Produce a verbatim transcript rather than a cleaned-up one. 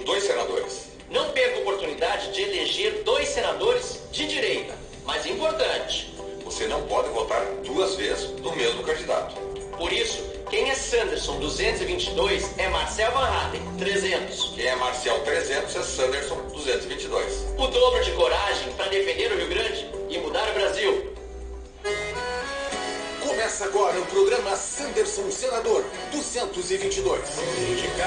dois senadores. Não perca a oportunidade de eleger dois senadores de direita. Mas importante, Você não pode votar duas vezes no mesmo candidato. por isso, quem é Sanderson duzentos e vinte e dois é Marcel Van Hatten, trezentos. Quem é Marcial trezentos é Sanderson duzentos e vinte e dois. O dobro de coragem para defender o Rio Grande e mudar o Brasil. Começa agora o programa Sanderson Senador duzentos e vinte e dois.